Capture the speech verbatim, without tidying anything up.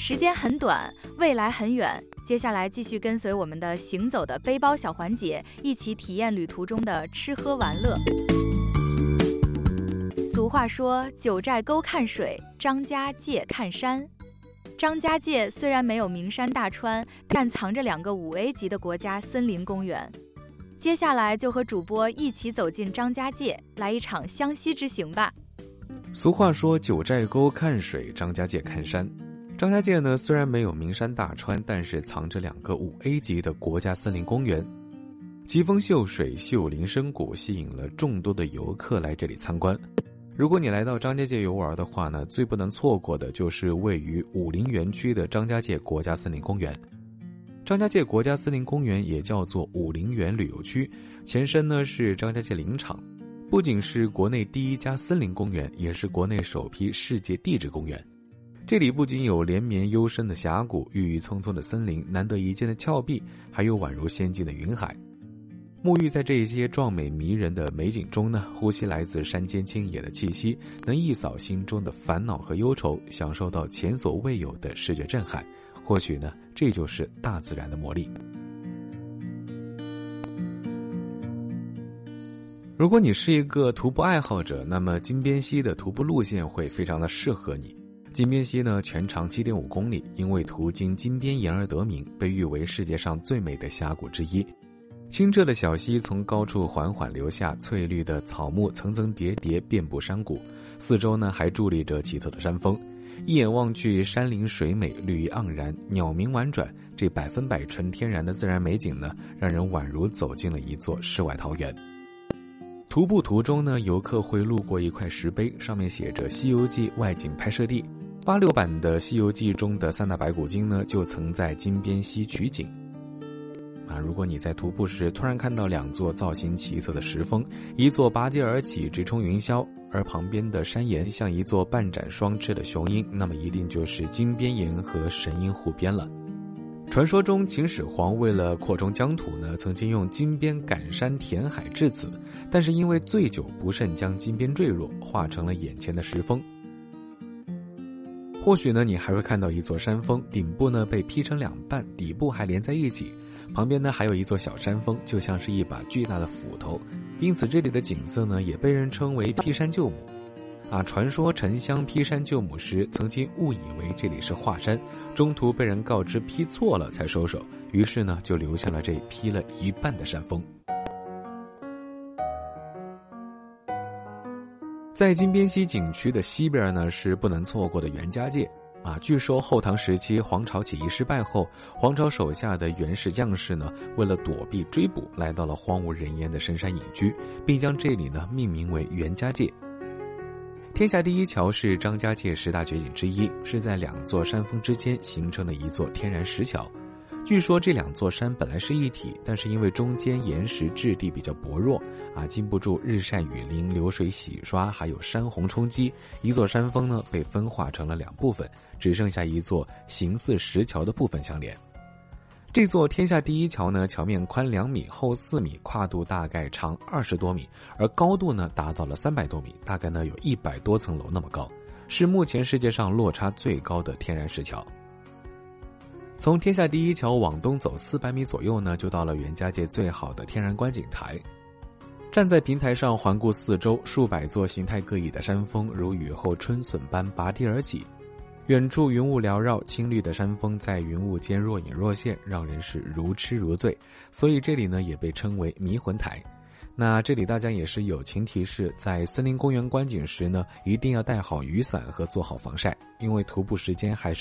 时间很短，未来很远。接下来继续跟随我们的行走的背包小环节，一起体验旅途中的吃喝玩乐。俗话说，九寨沟看水，张家界看山。张家界虽然没有名山大川，但藏着两个五 A 级的国家森林公园。接下来就和主播一起走进张家界，来一场湘西之行吧。 俗话说，九寨沟看水，张家界看山。张家界呢，虽然没有名山大川，但是藏着两个五 A 级的国家森林公园。奇峰秀水，秀林深谷，吸引了众多的游客来这里参观。如果你来到张家界游玩的话呢，最不能错过的就是位于武陵园区的张家界国家森林公园。张家界国家森林公园也叫做武陵园旅游区，前身呢是张家界林场，不仅是国内第一家森林公园，也是国内首批世界地质公园。这里不仅有连绵幽深的峡谷、郁郁葱葱的森林、难得一见的峭壁，还有宛如仙境的云海。沐浴在这些壮美迷人的美景中呢，呼吸来自山间清野的气息，能一扫心中的烦恼和忧愁，享受到前所未有的视觉震撼。或许呢，这就是大自然的魔力。如果你是一个徒步爱好者，那么金边溪的徒步路线会非常的适合你。金边溪呢，全长 七点五公里，因为途经金边岩而得名，被誉为世界上最美的峡谷之一。清澈的小溪从高处缓缓流下，翠绿的草木层层叠叠遍布山谷，四周呢还伫立着奇特的山峰。一眼望去，山林水美，绿意盎然，鸟鸣婉转，这百分百纯天然的自然美景呢，让人宛如走进了一座世外桃源。徒步途中呢，游客会路过一块石碑，上面写着《西游记》外景拍摄地。八六版的《西游记》中的三打白骨精呢，就曾在金边溪取景。啊，如果你在徒步时突然看到两座造型奇特的石峰，一座拔地而起直冲云霄，而旁边的山岩像一座半展双翅的雄鹰，那么一定就是金边岩和神鹰湖边了。传说中秦始皇为了扩充疆土呢，曾经用金边赶山填海至此，但是因为醉酒不慎将金边坠落，化成了眼前的石峰。或许呢，你还会看到一座山峰，顶部呢被劈成两半，底部还连在一起，旁边呢还有一座小山峰，就像是一把巨大的斧头，因此这里的景色呢也被人称为劈山救母。啊，传说沉香劈山救母时，曾经误以为这里是华山，中途被人告知劈错了才收手，于是呢就留下了这劈了一半的山峰。在金边溪景区的西边呢，是不能错过的袁家界。啊，据说后唐时期黄巢起义失败后，黄巢手下的袁氏将士呢，为了躲避追捕，来到了荒无人烟的深山隐居，并将这里呢命名为袁家界。天下第一桥是张家界十大绝景之一，是在两座山峰之间形成了一座天然石桥。据说这两座山本来是一体，但是因为中间岩石质地比较薄弱，啊，经不住日晒雨淋、流水洗刷，还有山洪冲击，一座山峰呢被分化成了两部分，只剩下一座形似石桥的部分相连。这座天下第一桥呢，桥面宽两米，厚四米，跨度大概长二十多米，而高度呢达到了三百多米，大概呢有一百多层楼那么高，是目前世界上落差最高的天然石桥。从天下第一桥往东走四百米左右呢，就到了袁家界最好的天然观景台。站在平台上环顾四周，数百座形态各异的山峰如雨后春笋般拔地而起，远处云雾缭绕，青绿的山峰在云雾间若隐若现，让人是如痴如醉，所以这里呢也被称为迷魂台。那这里大家也是友情提示，在森林公园观景时呢，一定要带好雨伞和做好防晒，因为徒步时间还是